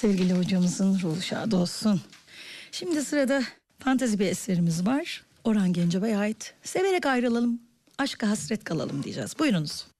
Sevgili hocamızın ruhu şad olsun. Şimdi sırada fantezi bir eserimiz var. Orhan Gencebay'a ait. Severek ayrılalım, aşka hasret kalalım diyeceğiz. Buyurunuz.